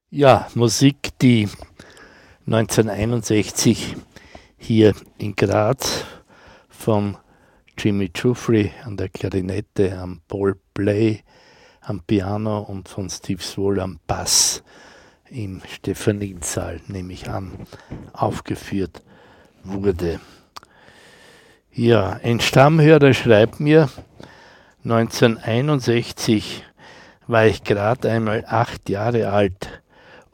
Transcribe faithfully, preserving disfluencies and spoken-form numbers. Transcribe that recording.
Ja, Musik, die neunzehnhunderteinundsechzig hier in Graz von Jimmy Giuffre an der Klarinette, am Paul Play am Piano und von Steve Swall am Bass im Stephaniensaal, nehme ich an, aufgeführt wurde. Ja, ein Stammhörer schreibt mir, neunzehnhunderteinundsechzig war ich gerade einmal acht Jahre alt.